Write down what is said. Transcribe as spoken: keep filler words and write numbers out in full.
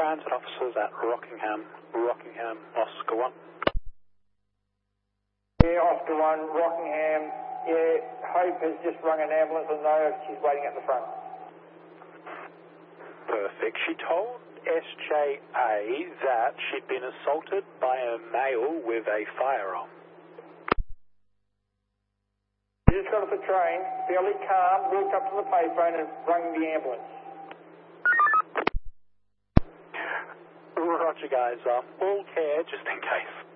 transit officers at Rockingham, Rockingham, Oscar one. Yeah, Oscar one, Rockingham. Yeah, Hope has just rung an ambulance and know she's waiting at the front. Perfect. She told S J A that she'd been assaulted by a male with a firearm. She just got off the train, fairly calm, walked up to the payphone and rung the ambulance. Roger, guys. Um, all care just in case.